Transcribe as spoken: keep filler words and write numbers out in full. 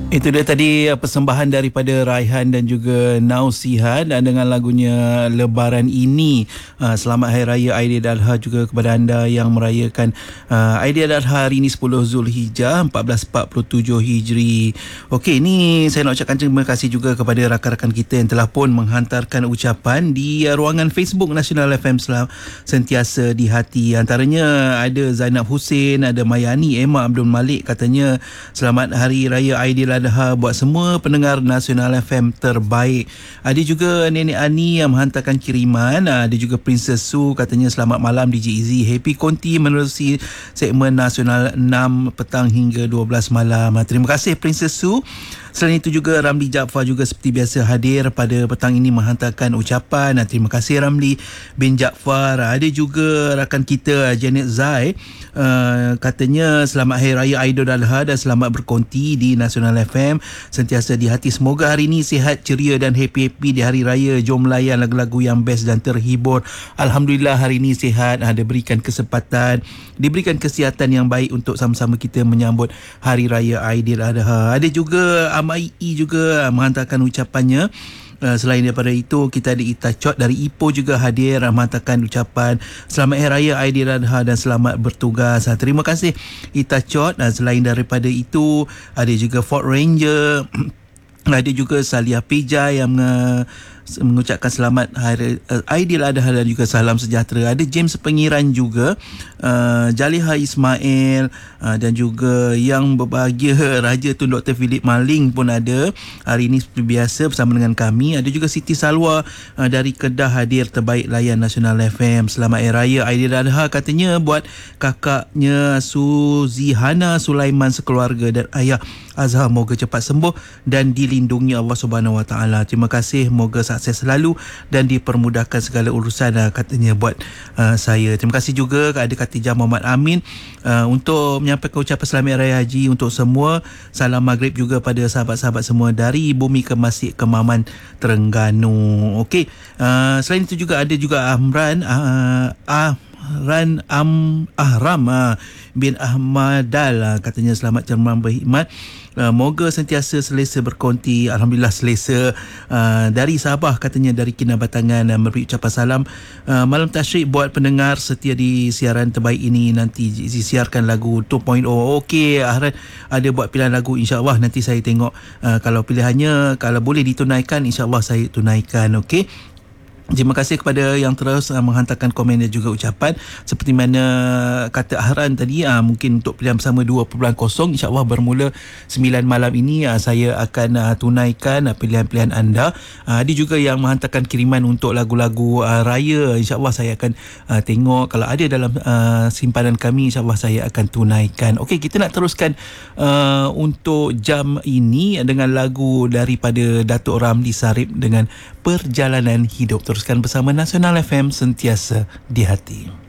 Itu dia tadi persembahan daripada Raihan dan juga Nausihan dengan lagunya Lebaran Ini. Selamat Hari Raya Aidiladha juga kepada anda yang merayakan Aidiladha hari ini sepuluh Zulhijjah empat belas empat puluh tujuh Hijri. Okey, ini saya nak ucapkan terima kasih juga kepada rakan-rakan kita yang telah pun menghantarkan ucapan di ruangan Facebook Nasional F M Sentiasa di Hati. Antaranya ada Zainab Hussein, ada Mayani, Emma Abdul Malik katanya selamat Hari Raya Aidiladha buat semua pendengar Nasional F M terbaik. Ada juga Nenek Ani yang menghantarkan kiriman. Ada juga Princess Su katanya selamat malam D J Izzy. Happy Konti menerusi segmen Nasional enam petang hingga dua belas malam. Terima kasih Princess Su. Selain itu juga Ramli Jaafar juga seperti biasa hadir pada petang ini menghantarkan ucapan. Terima kasih Ramli bin Jaafar. Ada juga rakan kita Janet Zai, uh, katanya selamat Hari Raya Aidiladha dan selamat berkonti di Nasional F M Sentiasa di Hati. Semoga hari ini sihat, ceria dan happy-happy di Hari Raya. Jom layan lagu-lagu yang best dan terhibur. Alhamdulillah hari ini sihat, ada berikan kesempatan, diberikan kesihatan yang baik untuk sama-sama kita menyambut Hari Raya Aidiladha. Ada juga Amai juga menghantarkan ucapannya. Uh, selain daripada itu, kita ada Ita Chot dari Ipoh juga hadir menghantarkan ucapan selamat Hari Raya Aidiladha dan selamat bertugas. Uh, terima kasih Ita Chot. Uh, selain daripada itu, ada juga Ford Ranger. Ada juga Salia Peja yang uh, mengucapkan selamat Hari uh, Aidiladha dan juga salam sejahtera. Ada James Pengiran juga, uh, Jaliha Ismail, uh, dan juga yang berbahagia Raja Tun Doktor Philip Maling pun ada hari ini seperti biasa bersama dengan kami. Ada juga Siti Salwa uh, dari Kedah hadir terbaik layan Nasional F M. Selamat Hari Raya Aidiladha katanya buat kakaknya Suzihana Sulaiman sekeluarga dan ayah Azhar, moga cepat sembuh dan dilindungi Allah Subhanahu Wa Taala. Terima kasih, moga sukses selalu dan dipermudahkan segala urusan, katanya buat uh, saya. Terima kasih juga kepada Khatijah Muhammad Amin uh, untuk menyampaikan ucapan selamat Raya Haji untuk semua. Salam maghrib juga pada sahabat-sahabat semua dari Bumi ke Masjid Kemaman Terengganu. Okey, uh, selain itu juga ada juga Amran uh, ah Ran Am Ahram uh, bin Ahmadal, uh, katanya selamat cerman berhikmat. Uh, moga sentiasa selesa berkonti. Alhamdulillah selesa. Uh, dari Sabah katanya, dari Kinabatangan, uh, memberi ucapan salam uh, malam tasyrik buat pendengar setia di siaran terbaik ini. Nanti disiarkan lagu dua titik kosong. Okey Ahran, ada buat pilihan lagu, insyaAllah nanti saya tengok uh, kalau pilihannya kalau boleh ditunaikan, insyaAllah saya tunaikan. Okey, terima kasih kepada yang terus uh, menghantarkan komen dan juga ucapan. Seperti mana kata Ahran tadi, uh, mungkin untuk pilihan bersama dua titik kosong insyaAllah bermula sembilan malam ini uh, saya akan uh, tunaikan uh, pilihan-pilihan anda. Uh, ada juga yang menghantarkan kiriman untuk lagu-lagu uh, raya. InsyaAllah saya akan uh, tengok kalau ada dalam uh, simpanan kami, insyaAllah saya akan tunaikan. Okey, kita nak teruskan uh, untuk jam ini dengan lagu daripada Datuk Ramli Sarip dengan Perjalanan Hidup. Teruskan bersama Nasional F M Sentiasa di Hati.